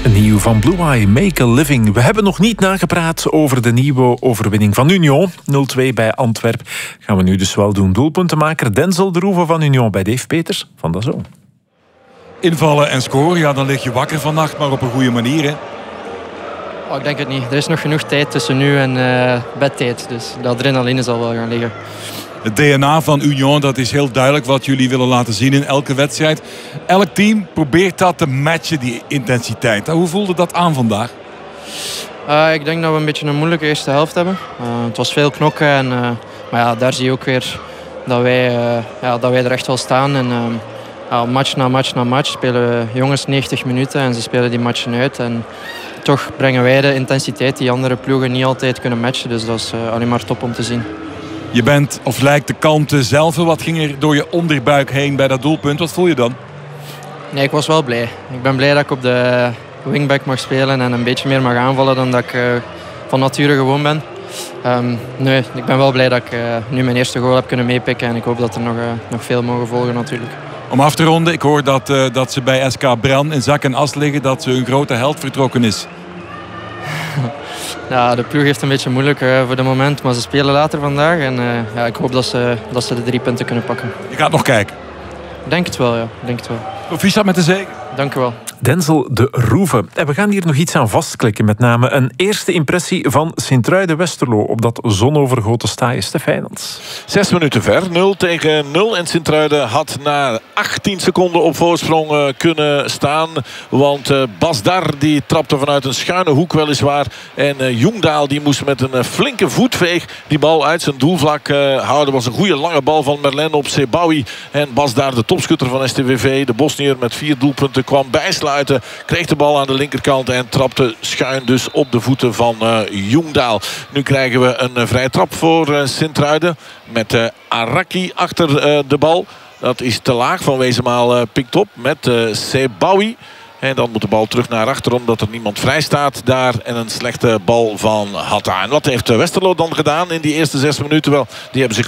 Nieuw van Blue Eye, Make a Living. We hebben nog niet nagepraat over de nieuwe overwinning van Union. 0-2 bij Antwerpen. Gaan we nu dus wel doen. Doelpuntenmaker Denzel de Roeven van Union bij Dave Peters van Dazn. Invallen en scoren, ja, dan lig je wakker vannacht, maar op een goede manier, hè? Oh, ik denk het niet. Er is nog genoeg tijd tussen nu en bedtijd. Dus de adrenaline zal wel gaan liggen. Het DNA van Union, dat is heel duidelijk wat jullie willen laten zien in elke wedstrijd. Elk team probeert dat te matchen, die intensiteit. Hoe voelde dat aan vandaag? Ik denk dat we een beetje een moeilijke eerste helft hebben. Het was veel knokken. Maar ja, daar zie je ook weer dat wij er echt wel staan. En match na match na match spelen jongens 90 minuten en ze spelen die matchen uit. En toch brengen wij de intensiteit die andere ploegen niet altijd kunnen matchen. Dus dat is alleen maar top om te zien. Je bent, of lijkt, de kalmte zelf. Wat ging er door je onderbuik heen bij dat doelpunt? Wat voel je dan? Nee, ik was wel blij. Ik ben blij dat ik op de wingback mag spelen en een beetje meer mag aanvallen dan dat ik van nature gewoon ben. Nee, ik ben wel blij dat ik nu mijn eerste goal heb kunnen meepikken en ik hoop dat er nog veel mogen volgen natuurlijk. Om af te ronden, ik hoor dat ze bij SK Bran in zak en as liggen, dat ze een grote held vertrokken is. Ja, de ploeg heeft een beetje moeilijk voor de moment, maar ze spelen later vandaag. En ik hoop dat ze de 3 punten kunnen pakken. Je gaat nog kijken? Ik denk het wel, ja. Proficiat met de zege. Dank u wel. Denzel de Roeven. En we gaan hier nog iets aan vastklikken. Met name een eerste impressie van Sint-Truiden-Westerlo op dat zonovergoten staaien te Feyenoord. 6 minuten ver, 0-0. En Sint-Truiden had na 18 seconden op voorsprong kunnen staan. Want Basdar die trapte vanuit een schuine hoek weliswaar. En Jongdaal die moest met een flinke voetveeg die bal uit zijn doelvlak houden. Was een goede lange bal van Merlin op Sebawi. En Basdar, de topschutter van STVV, de Bosnier met 4 doelpunten, kwam bijsluiten. Kreeg de bal aan de linkerkant en trapte schuin dus op de voeten van Jongdaal. Nu krijgen we een vrije trap voor Sint-Truiden. Met Araki achter de bal. Dat is te laag, Van Wezenmaal pikt op met Sebawi. En dan moet de bal terug naar achter omdat er niemand vrij staat daar. En een slechte bal van Hatta. En wat heeft Westerlo dan gedaan in die eerste 6 minuten? Wel, die hebben zich